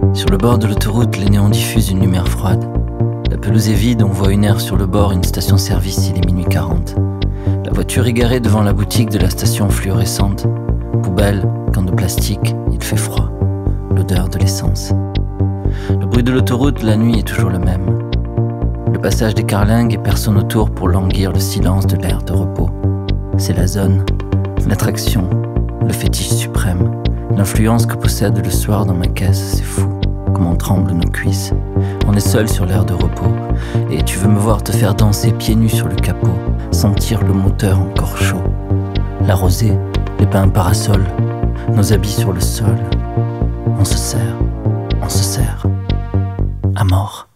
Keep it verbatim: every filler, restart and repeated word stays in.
Sur le bord de l'autoroute, les néons diffusent une lumière froide. La pelouse est vide, on voit une aire sur le bord, une station-service, il est minuit quarante. La voiture est garée devant la boutique de la station fluorescente. Poubelle, camp de plastique, il fait froid. L'odeur de l'essence. Le bruit de l'autoroute, la nuit est toujours le même. Le passage des carlingues et personne autour pour languir le silence de l'air de repos. C'est la zone, l'attraction, le fétiche suprême. L'influence que possède le soir dans ma caisse, c'est fou. Comment tremblent nos cuisses. On est seul sur l'air de repos. Et tu veux me voir te faire danser pieds nus sur le capot. Sentir le moteur encore chaud. La rosée, les pins parasols. Nos habits sur le sol. On se serre, on se serre. À mort.